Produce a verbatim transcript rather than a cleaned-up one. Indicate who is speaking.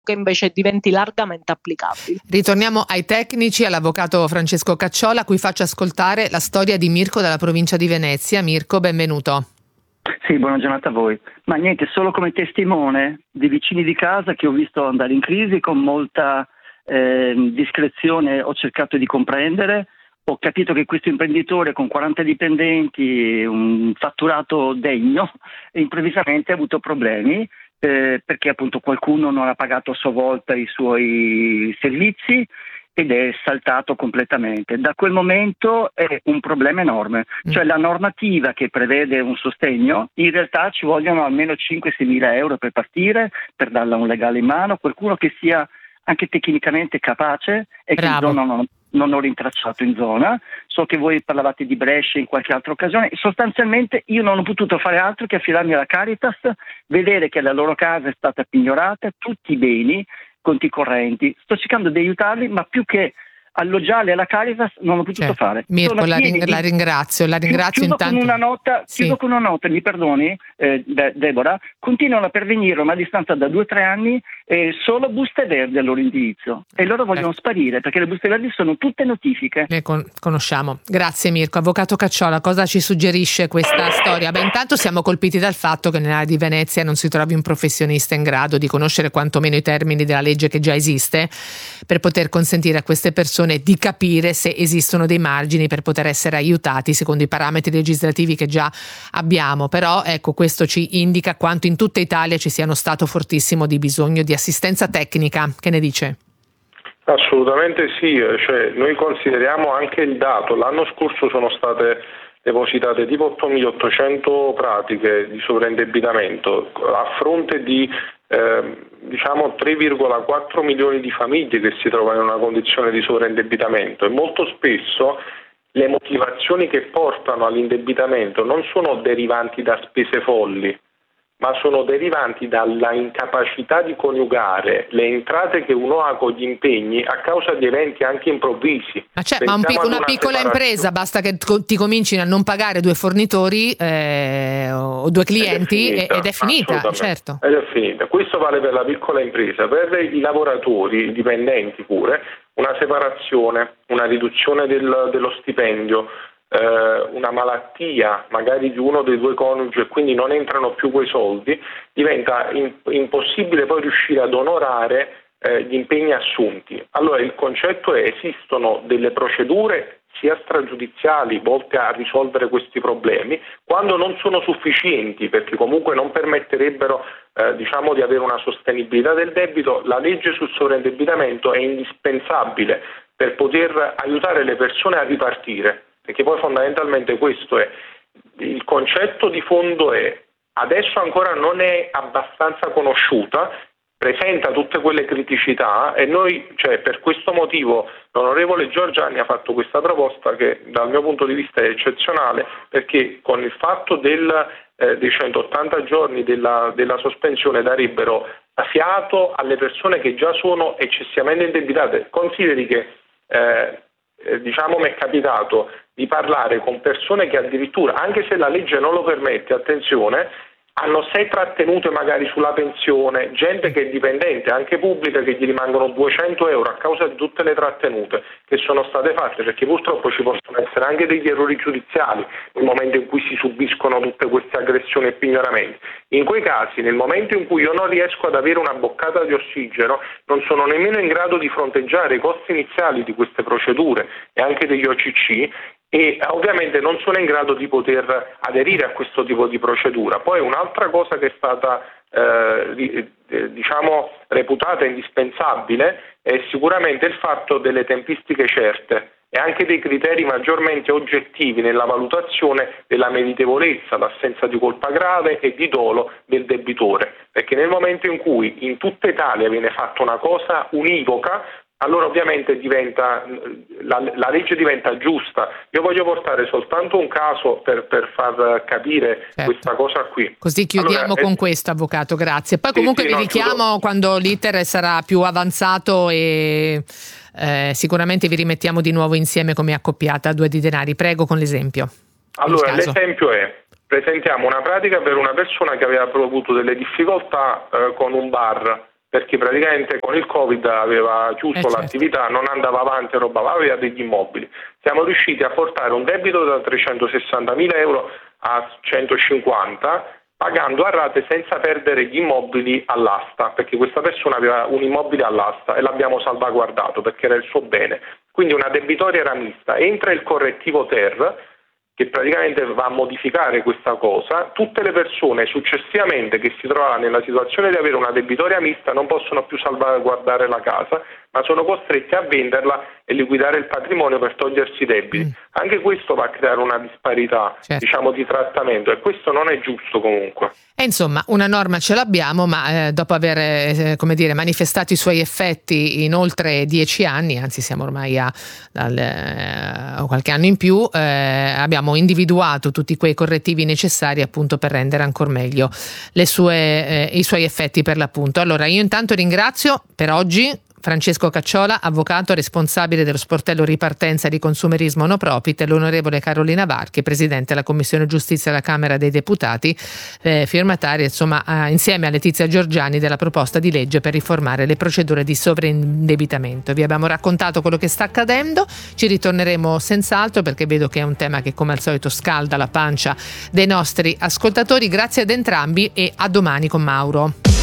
Speaker 1: che invece diventi largamente applicabile.
Speaker 2: Ritorniamo ai tecnici, all'avvocato Francesco Cacciola, a cui faccio ascoltare la storia di Mirko dalla provincia di Venezia. Mirko, benvenuto.
Speaker 3: Sì, buona giornata a voi. Ma niente, solo come testimone di vicini di casa che ho visto andare in crisi con molta eh, discrezione, ho cercato di comprendere. Ho capito che questo imprenditore con quaranta dipendenti, un fatturato degno, improvvisamente ha avuto problemi eh, perché appunto qualcuno non ha pagato a sua volta i suoi servizi ed è saltato completamente. Da quel momento è un problema enorme, cioè la normativa che prevede un sostegno, in realtà ci vogliono almeno cinque sei mila euro per partire, per darla un legale in mano, qualcuno che sia anche tecnicamente capace e che in zona non, non ho rintracciato in zona. So che voi parlavate di Brescia in qualche altra occasione. Sostanzialmente io non ho potuto fare altro che affidarmi alla Caritas, vedere che la loro casa è stata pignorata, tutti i beni, conti correnti. Sto cercando di aiutarli, ma più che alloggiarli alla Caritas non ho potuto
Speaker 2: certo.
Speaker 3: fare.
Speaker 2: Mirko, la, ring- la ringrazio, la ringrazio
Speaker 3: chiudo
Speaker 2: intanto.
Speaker 3: Con una nota,
Speaker 2: sì.
Speaker 3: Chiudo con una nota, mi perdoni, eh, De- Deborah, continuano a pervenire a una distanza da due o tre anni eh, solo buste verdi al loro indirizzo e loro vogliono eh. sparire perché le buste verdi sono tutte notifiche.
Speaker 2: Ne con- conosciamo. Grazie Mirko. Avvocato Cacciola, cosa ci suggerisce questa storia? Beh, intanto siamo colpiti dal fatto che nell'area di Venezia non si trovi un professionista in grado di conoscere quantomeno i termini della legge che già esiste per poter consentire a queste persone di capire se esistono dei margini per poter essere aiutati secondo i parametri legislativi che già abbiamo. Però ecco, questo ci indica quanto in tutta Italia ci sia uno stato fortissimo di bisogno di assistenza tecnica. Che ne dice?
Speaker 4: Assolutamente sì, cioè, noi consideriamo anche il dato, l'anno scorso sono state depositate tipo ottomilaottocento pratiche di sovraindebitamento a fronte di eh, diciamo tre virgola quattro milioni di famiglie che si trovano in una condizione di sovraindebitamento, e molto spesso le motivazioni che portano all'indebitamento non sono derivanti da spese folli, ma sono derivanti dalla incapacità di coniugare le entrate che uno ha con gli impegni a causa di eventi anche improvvisi.
Speaker 2: Ma, cioè, ma un pic- una, una piccola impresa, basta che co- ti comincino a non pagare due fornitori eh, o due clienti ed è finita, ed è finita, certo.
Speaker 4: Ed è finita. Questo vale per la piccola impresa, per i lavoratori, i dipendenti pure, una separazione, una riduzione del, dello stipendio, una malattia magari di uno dei due coniugi e quindi non entrano più quei soldi, diventa in, impossibile poi riuscire ad onorare eh, gli impegni assunti. Allora il concetto è: esistono delle procedure sia stragiudiziali volte a risolvere questi problemi, quando non sono sufficienti perché comunque non permetterebbero eh, diciamo di avere una sostenibilità del debito. La legge sul sovraindebitamento è indispensabile per poter aiutare le persone a ripartire. Perché poi fondamentalmente questo è il concetto di fondo, è adesso ancora non è abbastanza conosciuta, presenta tutte quelle criticità e noi, cioè per questo motivo l'onorevole Giorgiani ha fatto questa proposta che dal mio punto di vista è eccezionale, perché con il fatto del, eh, dei centottanta giorni della, della sospensione darebbero fiato alle persone che già sono eccessivamente indebitate. Consideri che eh, eh, diciamo mi è capitato di parlare con persone che addirittura, anche se la legge non lo permette, attenzione, hanno sei trattenute magari sulla pensione, gente che è dipendente, anche pubblica, che gli rimangono duecento euro a causa di tutte le trattenute che sono state fatte, perché purtroppo ci possono essere anche degli errori giudiziali nel momento in cui si subiscono tutte queste aggressioni e pignoramenti. In quei casi, nel momento in cui io non riesco ad avere una boccata di ossigeno, non sono nemmeno in grado di fronteggiare i costi iniziali di queste procedure e anche degli O C C, e ovviamente non sono in grado di poter aderire a questo tipo di procedura. Poi un'altra cosa che è stata eh, diciamo reputata indispensabile è sicuramente il fatto delle tempistiche certe e anche dei criteri maggiormente oggettivi nella valutazione della meritevolezza, l'assenza di colpa grave e di dolo del debitore, perché nel momento in cui in tutta Italia viene fatta una cosa univoca, allora ovviamente diventa la, la legge diventa giusta. Io voglio portare soltanto un caso per, per far capire certo. questa cosa qui.
Speaker 2: Così chiudiamo allora, con eh, questo, avvocato, grazie. Poi comunque sì, sì, vi no, richiamo chiudo. Quando l'iter sarà più avanzato e eh, sicuramente vi rimettiamo di nuovo insieme come accoppiata a Due di Denari. Prego con l'esempio.
Speaker 4: Allora l'esempio è: presentiamo una pratica per una persona che aveva avuto delle difficoltà eh, con un bar perché praticamente con il Covid aveva chiuso
Speaker 2: eh certo.
Speaker 4: l'attività, non andava avanti, roba, aveva degli immobili. Siamo riusciti a portare un debito da trecentosessantamila euro a centocinquanta, pagando a rate senza perdere gli immobili all'asta, perché questa persona aveva un immobile all'asta e l'abbiamo salvaguardato perché era il suo bene. Quindi una debitoria era mista. Entra il correttivo ter, che praticamente va a modificare questa cosa. Tutte le persone successivamente che si trovano nella situazione di avere una debitoria mista non possono più salvaguardare la casa, ma sono costretti a venderla e liquidare il patrimonio per togliersi i debiti. Mm. Anche questo va a creare una disparità, certo. diciamo, di trattamento, e questo non è giusto comunque.
Speaker 2: E insomma, una norma ce l'abbiamo, ma eh, dopo aver eh, come dire, manifestato i suoi effetti in oltre dieci anni, anzi siamo ormai a, dal, eh, qualche anno in più, eh, abbiamo individuato tutti quei correttivi necessari appunto per rendere ancora meglio le sue, eh, i suoi effetti per l'appunto. Allora io intanto ringrazio per oggi Francesco Cacciola, avvocato responsabile dello sportello Ripartenza di Consumerismo No Profit, e l'onorevole Carolina Varchi, presidente della Commissione Giustizia della Camera dei Deputati, eh, firmataria insomma eh, insieme a Letizia Giorgiani della proposta di legge per riformare le procedure di sovraindebitamento. Vi abbiamo raccontato quello che sta accadendo, ci ritorneremo senz'altro perché vedo che è un tema che come al solito scalda la pancia dei nostri ascoltatori. Grazie ad entrambi e a domani con Mauro.